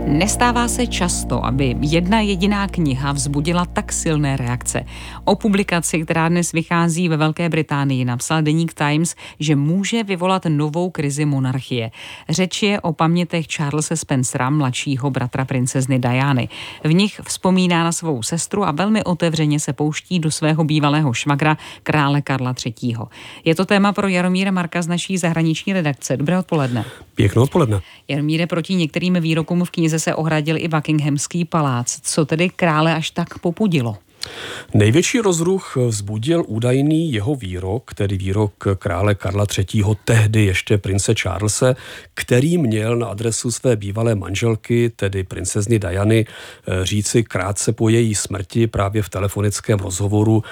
Nestává se často, aby jedna jediná kniha vzbudila tak silné reakce. O publikaci, která dnes vychází ve Velké Británii, napsal deník Times, že může vyvolat novou krizi monarchie. Řeč je o pamětech Charlese Spencera, mladšího bratra princezny Diany. V nich vzpomíná na svou sestru a velmi otevřeně se pouští do svého bývalého švagra, krále Karla III. Je to téma pro Jaromíra Marka z naší zahraniční redakce. Dobré odpoledne. Pěkné odpoledne. Jaromíre, proti některým výrokům v knize se ohradil i Buckinghamský palác. Co tedy krále až tak popudilo? Největší rozruch vzbudil údajný jeho výrok, tedy výrok krále Karla III., tehdy ještě prince Charlese, který měl na adresu své bývalé manželky, tedy princezny Diany, říci krátce po její smrti právě v telefonickém rozhovoru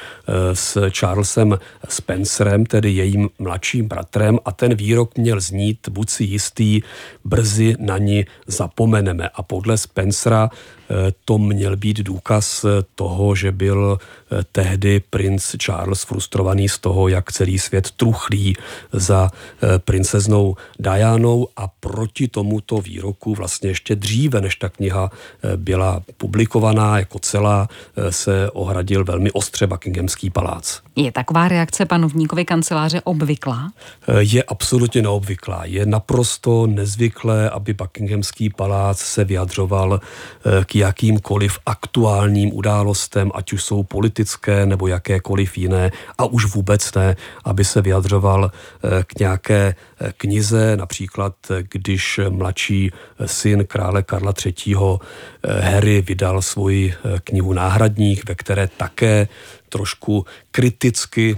s Charlesem Spencerem, tedy jejím mladším bratrem, a ten výrok měl znít: buď si jistý, brzy na ní zapomeneme. A podle Spencera to měl být důkaz toho, že byl tehdy princ Charles frustrovaný z toho, jak celý svět truchlí za princeznou Dianou, a proti tomuto výroku vlastně ještě dříve, než ta kniha byla publikovaná jako celá, se ohradil velmi ostře Buckinghamský palác. Je taková reakce panovníkovy kanceláře obvyklá? Je absolutně neobvyklá. Je naprosto nezvyklé, aby Buckinghamský palác se vyjadřoval k jakýmkoliv aktuálním událostem, ať už jsou politické nebo jakékoliv jiné, a už vůbec ne, aby se vyjadřoval k nějaké knize, například když mladší syn krále Karla III. Harry vydal svoji knihu Náhradník, ve které také trošku kriticky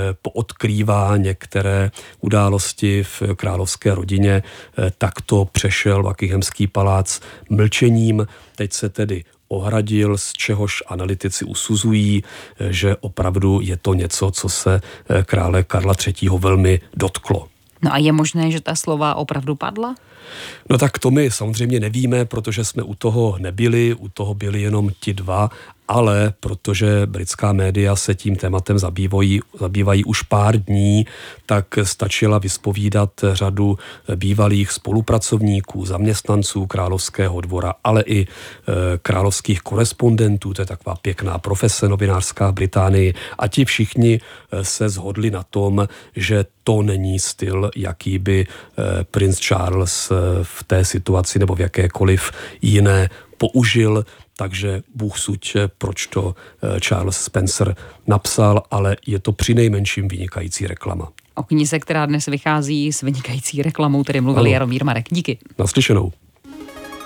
poodkrývá některé události v královské rodině, tak to přešel Buckinghamský palác mlčením. Teď se tedy ohradil, z čehož analytici usuzují, že opravdu je to něco, co se krále Karla III. Velmi dotklo. No a je možné, že ta slova opravdu padla? No tak to my samozřejmě nevíme, protože jsme u toho nebyli, u toho byli jenom ti dva, ale protože britská média se tím tématem zabývají už pár dní, tak stačila vyspovídat řadu bývalých spolupracovníků, zaměstnanců Královského dvora, ale i královských korespondentů, to je taková pěkná profese novinářská v Británii, a ti všichni se shodli na tom, že to není styl, jaký by princ Charles v té situaci nebo v jakékoliv jiné použil, takže Bůh suď, proč to Charles Spencer napsal, ale je to přinejmenším vynikající reklama. O knize, která dnes vychází s vynikající reklamou, tedy mluvil Jaromír Marek. Díky. Naslyšenou.